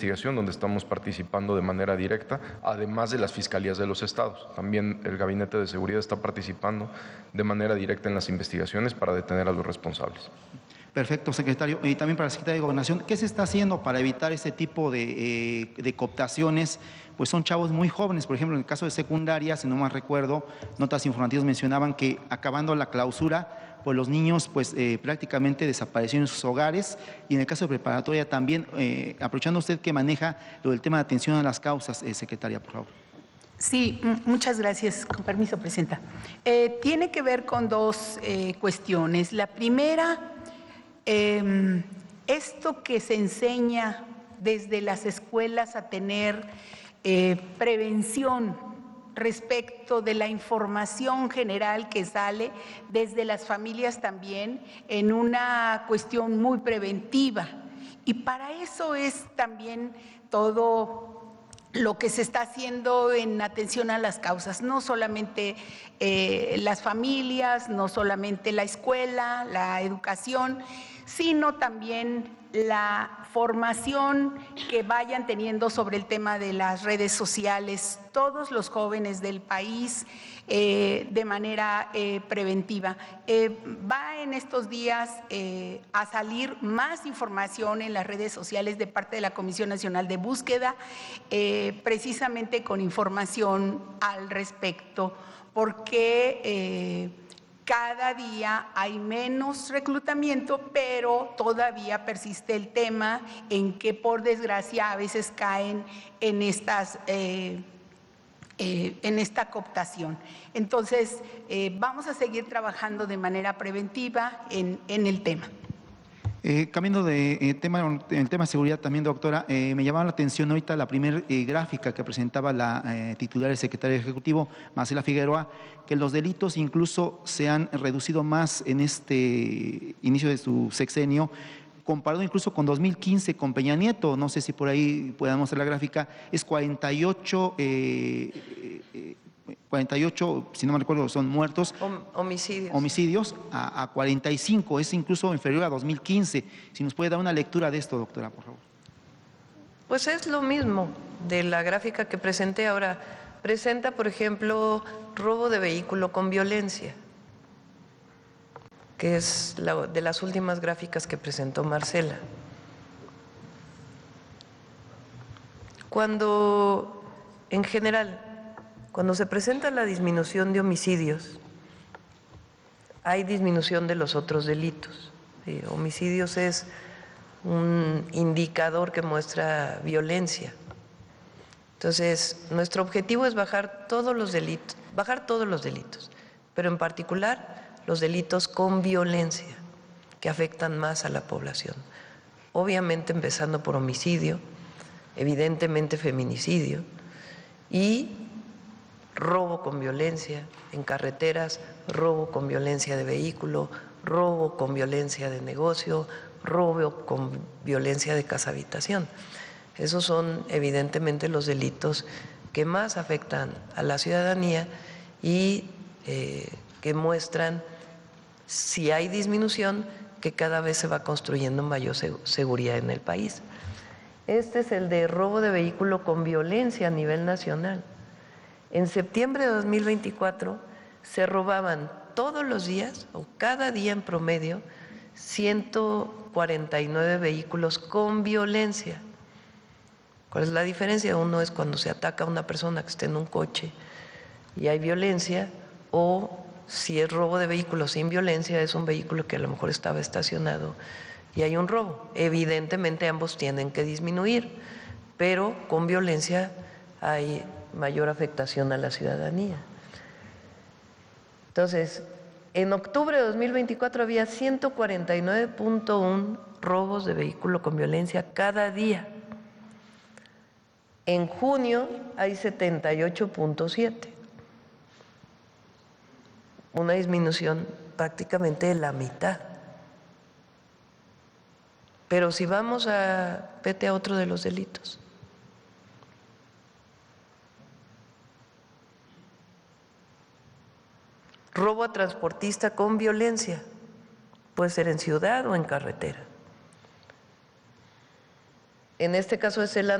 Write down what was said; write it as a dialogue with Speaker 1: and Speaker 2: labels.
Speaker 1: investigación donde estamos participando de manera directa, además de las fiscalías de los estados. También el Gabinete de Seguridad está participando de manera directa en las investigaciones para detener a los responsables.
Speaker 2: Perfecto, secretario. Y también para la Secretaría de Gobernación, ¿qué se está haciendo para evitar este tipo de cooptaciones? Pues son chavos muy jóvenes, por ejemplo, en el caso de secundaria, si no mal recuerdo, notas informativas mencionaban que acabando la clausura, pues los niños pues prácticamente desaparecieron en sus hogares, y en el caso de preparatoria también, aprovechando usted que maneja lo del tema de atención a las causas, secretaria, por favor.
Speaker 3: Sí, muchas gracias. Con permiso, presidenta. Tiene que ver con dos cuestiones. La primera, esto que se enseña desde las escuelas a tener prevención respecto de la información general que sale desde las familias también en una cuestión muy preventiva. Y para eso es también todo lo que se está haciendo en atención a las causas, no solamente las familias, no solamente la escuela, la educación, sino también la formación que vayan teniendo sobre el tema de las redes sociales, todos los jóvenes del país, de manera preventiva. Va en estos días a salir más información en las redes sociales de parte de la Comisión Nacional de Búsqueda, precisamente con información al respecto, porque cada día hay menos reclutamiento, pero todavía persiste el tema en que, por desgracia, a veces caen en esta cooptación. Entonces, vamos a seguir trabajando de manera preventiva en el tema.
Speaker 2: Cambiando de tema, en el tema de seguridad también, doctora, me llamaba la atención ahorita la primera gráfica que presentaba la titular del secretario ejecutivo, Marcela Figueroa, que los delitos incluso se han reducido más en este inicio de su sexenio, comparado incluso con 2015 con Peña Nieto. No sé si por ahí podamos ver la gráfica, es 48, si no me recuerdo, son muertos. Homicidios a 45, es incluso inferior a 2015. Si nos puede dar una lectura de esto, doctora, por favor.
Speaker 4: Pues es lo mismo de la gráfica que presenté ahora. Presenta, por ejemplo, robo de vehículo con violencia, que es de las últimas gráficas que presentó Marcela. Cuando, en general, cuando se presenta la disminución de homicidios, hay disminución de los otros delitos. Homicidios es un indicador que muestra violencia. Entonces, nuestro objetivo es bajar todos los delitos, pero en particular los delitos con violencia, que afectan más a la población. Obviamente empezando por homicidio, evidentemente feminicidio y robo con violencia en carreteras, robo con violencia de vehículo, robo con violencia de negocio, robo con violencia de casa habitación. Esos son evidentemente los delitos que más afectan a la ciudadanía y que muestran, si hay disminución, que cada vez se va construyendo mayor seguridad en el país. Este es el de robo de vehículo con violencia a nivel nacional. En septiembre de 2024 se robaban todos los días o cada día en promedio 149 vehículos con violencia. ¿Cuál es la diferencia? Uno es cuando se ataca a una persona que esté en un coche y hay violencia, o si es robo de vehículos sin violencia, es un vehículo que a lo mejor estaba estacionado y hay un robo. Evidentemente ambos tienen que disminuir, pero con violencia hay mayor afectación a la ciudadanía. Entonces, en octubre de 2024 había 149.1 robos de vehículo con violencia cada día. En junio hay 78.7, una disminución prácticamente de la mitad. Pero si vamos vete a otro de los delitos. Robo a transportista con violencia, puede ser en ciudad o en carretera. en este caso es el